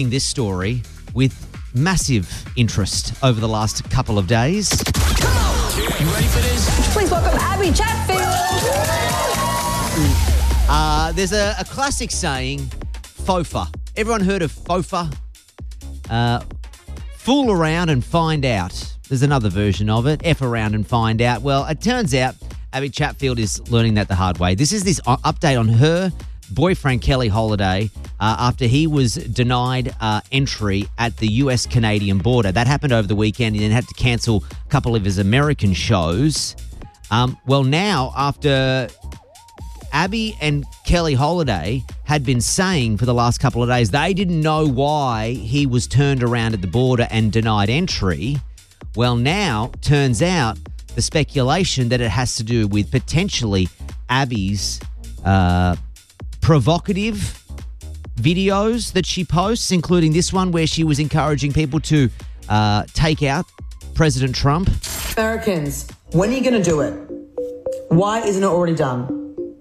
this story with massive interest over the last couple of days. You ready for this? Please welcome Abby Chatfield. There's a classic saying, FOFA. Everyone heard of FOFA? Fool around and find out. There's another version of it, F around and find out. Well, it turns out Abby Chatfield is learning that the hard way. This is this update on her boyfriend, Kelly Holiday, after he was denied entry at the US-Canadian border. That happened over the weekend. He then had to cancel a couple of his American shows. Well, now, after Abby and Kelly Holiday had been saying for the last couple of days they didn't know why he was turned around at the border and denied entry, well, now, turns out the speculation that it has to do with potentially Abby's provocative videos that she posts, including this one where she was encouraging people to take out President Trump. Americans, when are you going to do it? Why isn't it already done?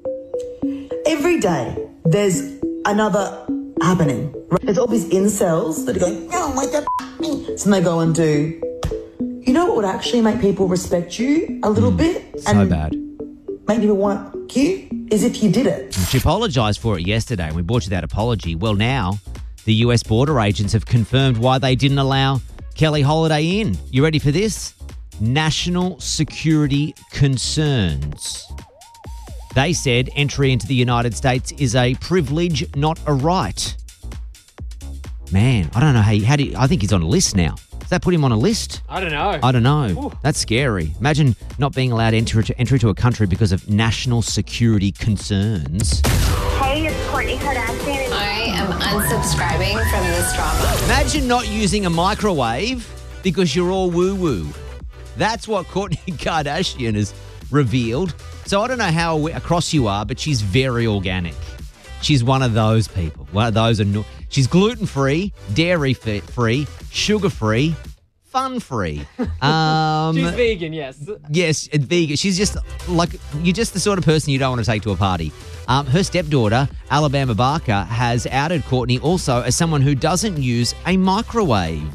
Every day, there's another happening. There's all these incels that are going, oh, wake up, so they go and do. You know what would actually make people respect you a little bit? So and bad. Make people want you? Is if you did it. She apologised for it yesterday, and we brought you that apology. Well, now, the US border agents have confirmed why they didn't allow Kelly Holiday in. You ready for this? National security concerns. They said entry into the United States is a privilege, not a right. Man, I don't know I think he's on a list now. Does that put him on a list? I don't know. I don't know. Ooh. That's entry Imagine not being allowed entry to a country because of national security concerns. Hey, it's Kourtney Kardashian. I am unsubscribing from this drama. Imagine not using a microwave because you're all woo-woo. That's what Kourtney Kardashian has revealed. So I don't know how across you are, but she's very organic. She's one of those people. One of those. She's gluten-free, dairy-free, sugar-free, fun-free. She's vegan, yes. Yes, vegan. She's just you're just the sort of person you don't want to take to a party. Her stepdaughter, Alabama Barker, has outed Kourtney also as someone who doesn't use a microwave.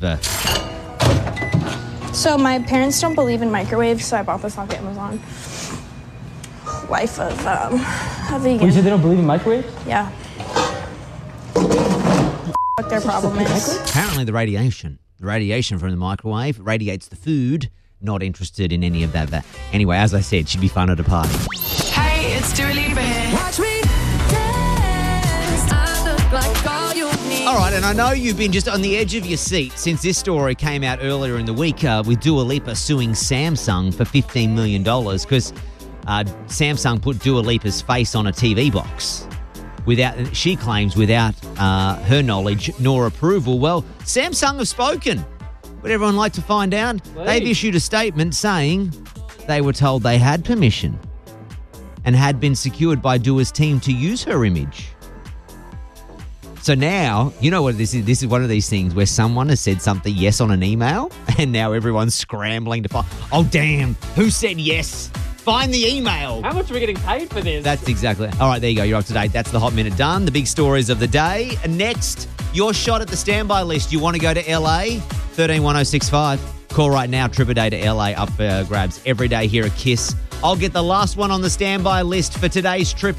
So my parents don't believe in microwaves, so I bought this off Amazon. Wife of a vegan. You said they don't believe in microwaves? Yeah. What their problem is. Apparently the radiation from the microwave radiates the food. Not interested in any of that. Anyway, as I said, she'd be fun at a party. Hey, it's Dua Lipa here. Watch me dance. I look like all you need. All right, and I know you've been just on the edge of your seat since this story came out earlier in the week with Dua Lipa suing Samsung for $15 million because Samsung put Dua Lipa's face on a TV box she claims without her knowledge nor approval. Well, Samsung have spoken. Would everyone like to find out? Please. They've issued a statement saying they were told they had permission and had been secured by Dua's team to use her image. So now, you know what this is? This is one of these things where someone has said something yes on an email and now everyone's scrambling to find, oh, damn, who said yes? Find the email. How much are we getting paid for this? That's exactly. All right, there you go. You're up to date. That's the Hot Minute done. The big stories of the day. And next, your shot at the standby list. You want to go to LA? 131065. Call right now. Trip a day to LA up for grabs every day here at KISS. I'll get the last one on the standby list for today's trip